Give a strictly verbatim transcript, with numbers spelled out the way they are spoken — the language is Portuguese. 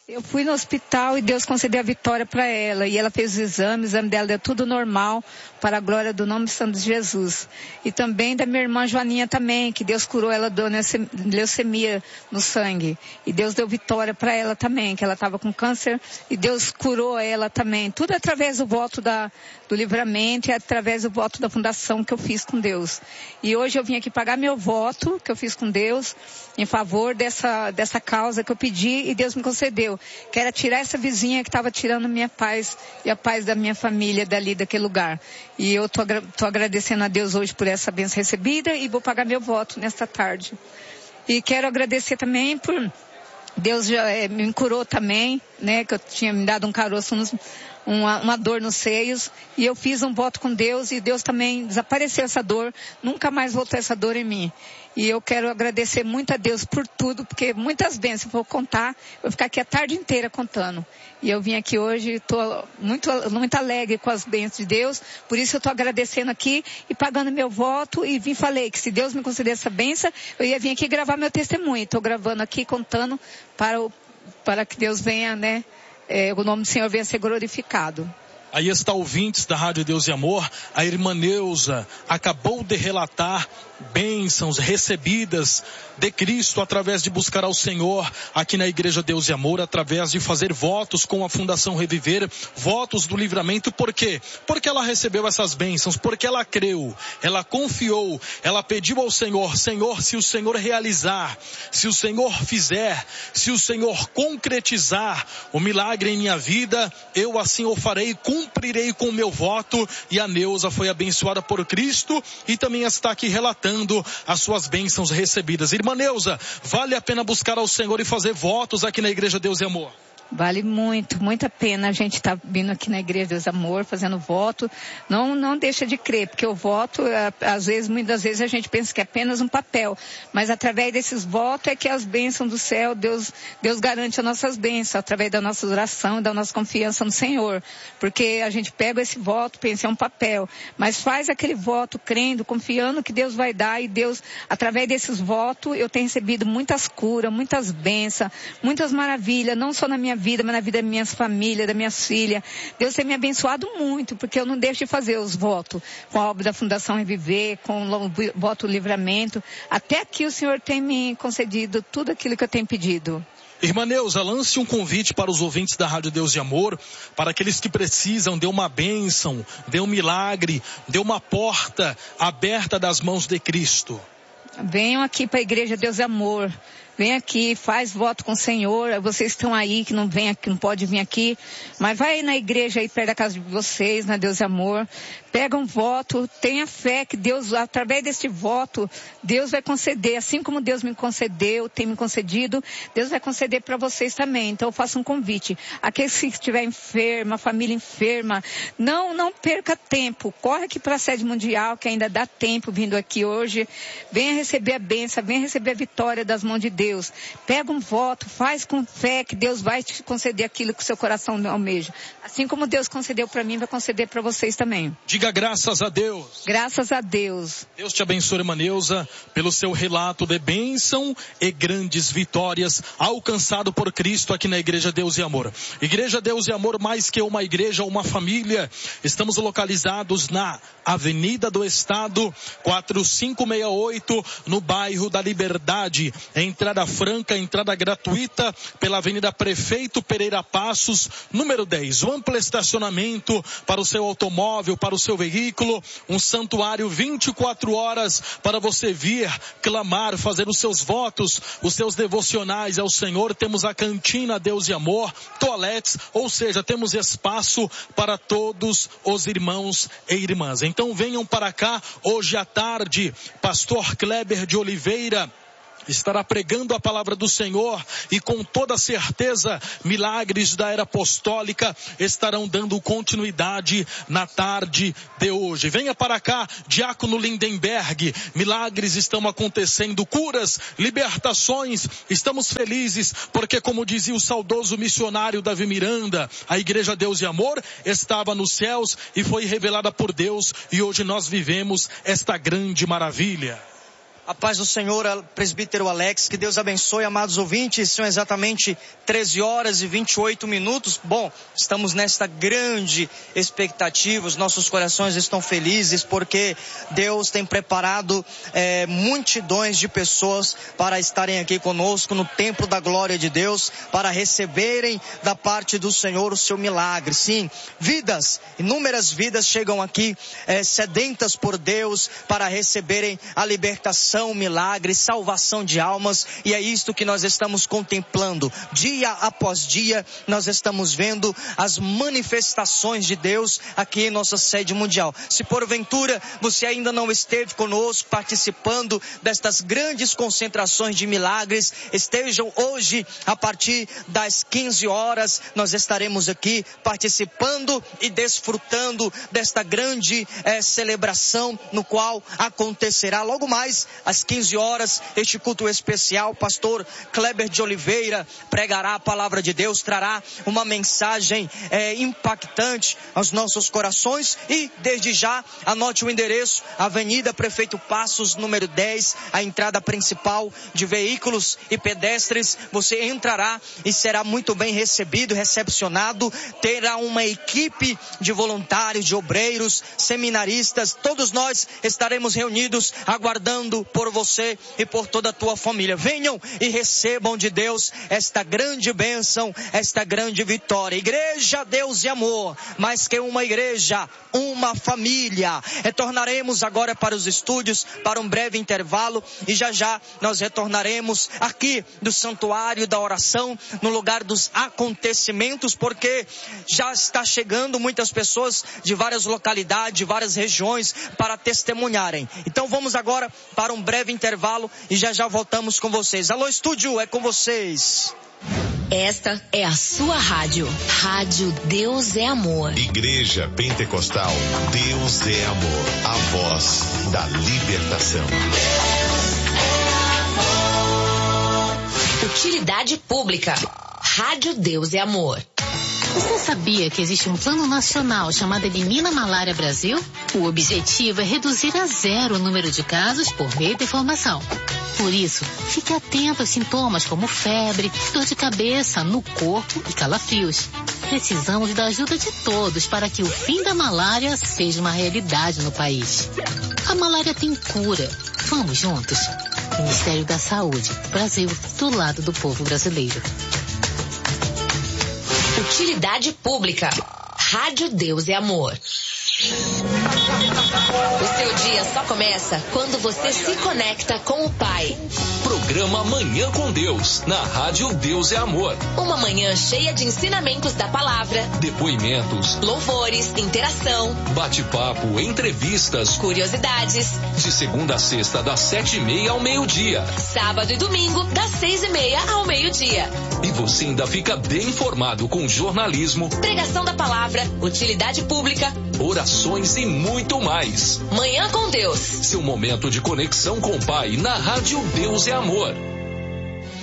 Eu fui no hospital e Deus concedeu a vitória para ela. E ela fez os exames, o exame dela deu tudo normal, para a glória do nome santo de Jesus. E também da minha irmã Joaninha também, que Deus curou ela de leucemia no sangue. E Deus deu vitória para ela também, que ela estava com câncer. E Deus curou ela também. Tudo através do voto da, do livramento e através do voto da fundação que eu fiz com Deus. E hoje eu vim aqui pagar meu voto que eu fiz com Deus em favor dessa, dessa causa que eu pedi e Deus me concedeu. Que era tirar essa vizinha que estava tirando minha paz e a paz da minha família dali, daquele lugar. E eu tô, tô agradecendo a Deus hoje por essa bênção recebida e vou pagar meu voto nesta tarde. E quero agradecer também por Deus já é, me curou também, né, que eu tinha me dado um caroço, nos, uma, uma dor nos seios, e eu fiz um voto com Deus e Deus também desapareceu essa dor, nunca mais voltou essa dor em mim. E eu quero agradecer muito a Deus por tudo, porque muitas bênçãos eu vou contar, eu vou ficar aqui a tarde inteira contando. E eu vim aqui hoje, estou muito, muito alegre com as bênçãos de Deus, por isso eu estou agradecendo aqui e pagando meu voto e vim falei que se Deus me conceder essa bênção, eu ia vir aqui gravar meu testemunho. Estou gravando aqui, contando para, o, para que Deus venha, né, é, o nome do Senhor venha ser glorificado. Aí está, ouvintes da Rádio Deus e Amor, a irmã Neuza acabou de relatar bênçãos recebidas de Cristo através de buscar ao Senhor aqui na Igreja Deus e Amor, através de fazer votos com a Fundação Reviver, votos do livramento. Por quê? Porque ela recebeu essas bênçãos, porque ela creu, ela confiou, ela pediu ao Senhor: Senhor, se o Senhor realizar, se o Senhor fizer, se o Senhor concretizar o milagre em minha vida, eu assim o farei, cumprirei com o meu voto. E a Neuza foi abençoada por Cristo e também está aqui relatando as suas bênçãos recebidas. Irmã Neuza, vale a pena buscar ao Senhor e fazer votos aqui na Igreja Deus e Amor? Vale muito, muito a pena a gente estar tá vindo aqui na Igreja Deus e Amor, fazendo voto. Não, não deixa de crer, porque o voto, às vezes, muitas vezes a gente pensa que é apenas um papel, mas através desses votos é que as bênçãos do céu, Deus, Deus garante as nossas bênçãos, através da nossa oração e da nossa confiança no Senhor. Porque a gente pega esse voto, pensa é um papel, mas faz aquele voto crendo, confiando que Deus vai dar, e Deus, através desses votos, eu tenho recebido muitas curas, muitas bênçãos, muitas maravilhas, não só na minha vida, mas na vida das minhas famílias, das minhas filhas. Deus tem me abençoado muito, porque eu não deixo de fazer os votos com a obra da Fundação Reviver, com o voto livramento. Até aqui o Senhor tem me concedido tudo aquilo que eu tenho pedido. Irmã Neuza, lance um convite para os ouvintes da Rádio Deus e Amor, para aqueles que precisam, dê uma bênção, dê um milagre, dê uma porta aberta das mãos de Cristo. Venham aqui para a Igreja Deus e Amor. Vem aqui, faz voto com o Senhor. Vocês estão aí, que não vem aqui, não pode vir aqui, mas vai aí na igreja aí perto da casa de vocês, na Deus e Amor. Pega um voto, tenha fé que Deus, através deste voto, Deus vai conceder. Assim como Deus me concedeu, tem me concedido, Deus vai conceder para vocês também. Então eu faço um convite. Aqueles que estiver enferma, família enferma, não, não perca tempo. Corre aqui para a sede mundial, que ainda dá tempo vindo aqui hoje. Venha receber a bênção, venha receber a vitória das mãos de Deus. Deus. Pega um voto, faz com fé que Deus vai te conceder aquilo que o seu coração almeja. Assim como Deus concedeu para mim, vai conceder para vocês também. Diga graças a Deus. Graças a Deus. Deus te abençoe, irmã Neuza, pelo seu relato de bênção e grandes vitórias alcançado por Cristo aqui na Igreja Deus e Amor. Igreja Deus e Amor, mais que uma igreja, uma família. Estamos localizados na Avenida do Estado, quatro cinco seis oito, no bairro da Liberdade. Entrada franca, entrada gratuita pela Avenida Prefeito Pereira Passos, número dez. Um amplo estacionamento para o seu automóvel, para o seu veículo. Um santuário vinte e quatro horas para você vir, clamar, fazer os seus votos, os seus devocionais ao Senhor. Temos a cantina Deus e Amor, toaletes, ou seja, temos espaço para todos os irmãos e irmãs. Então venham para cá hoje à tarde. Pastor Kleber de Oliveira estará pregando a palavra do Senhor e com toda certeza milagres da era apostólica estarão dando continuidade na tarde de hoje. Venha para cá, Diácono Lindenberg, milagres estão acontecendo, curas, libertações, estamos felizes porque, como dizia o saudoso missionário Davi Miranda, a Igreja Deus e Amor estava nos céus e foi revelada por Deus, e hoje nós vivemos esta grande maravilha. A paz do Senhor, presbítero Alex, que Deus abençoe, amados ouvintes. São exatamente treze horas e vinte e oito minutos. Bom, estamos nesta grande expectativa, os nossos corações estão felizes porque Deus tem preparado é, multidões de pessoas para estarem aqui conosco no templo da glória de Deus, para receberem da parte do Senhor o seu milagre. Sim, vidas, inúmeras vidas chegam aqui é, sedentas por Deus para receberem a libertação, milagre, salvação de almas, e é isto que nós estamos contemplando. Dia após dia, nós estamos vendo as manifestações de Deus aqui em nossa sede mundial. Se porventura você ainda não esteve conosco participando destas grandes concentrações de milagres, estejam hoje a partir das quinze horas, nós estaremos aqui participando e desfrutando desta grande eh, celebração, no qual acontecerá logo mais às quinze horas, este culto especial. Pastor Kleber de Oliveira pregará a palavra de Deus, trará uma mensagem é, impactante aos nossos corações. E desde já, anote o endereço: Avenida Prefeito Passos, número dez, a entrada principal de veículos e pedestres. Você entrará e será muito bem recebido, recepcionado. Terá uma equipe de voluntários, de obreiros, seminaristas. Todos nós estaremos reunidos aguardando por você e por toda a tua família. Venham e recebam de Deus esta grande bênção, esta grande vitória. Igreja, Deus e amor, mais que uma igreja, uma família. Retornaremos agora para os estúdios, para um breve intervalo, e já já nós retornaremos aqui do Santuário da Oração, no lugar dos acontecimentos, porque já está chegando muitas pessoas de várias localidades, de várias regiões, para testemunharem. Então vamos agora para um breve intervalo e já já voltamos com vocês. Alô, estúdio, é com vocês. Esta é a sua rádio. Rádio Deus é Amor. Igreja Pentecostal Deus é Amor. A voz da libertação. Utilidade pública. Rádio Deus é Amor. Você sabia que existe um plano nacional chamado Elimina Malária Brasil? O objetivo é reduzir a zero o número de casos por meio da informação. Por isso, fique atento aos sintomas como febre, dor de cabeça, no corpo e calafrios. Precisamos da ajuda de todos para que o fim da malária seja uma realidade no país. A malária tem cura. Vamos juntos? Ministério da Saúde, Brasil, do lado do povo brasileiro. Utilidade pública. Rádio Deus é Amor. O seu dia só começa quando você se conecta com o Pai. Programa Manhã com Deus, na Rádio Deus é Amor. Uma manhã cheia de ensinamentos da palavra, depoimentos, louvores, interação, bate-papo, entrevistas, curiosidades. De segunda a sexta, das sete e meia ao meio-dia. Sábado e domingo, das seis e meia ao meio-dia. E você ainda fica bem informado com jornalismo, pregação da palavra, utilidade pública, orações e muito mais. Manhã com Deus. Seu momento de conexão com o Pai na Rádio Deus é Amor.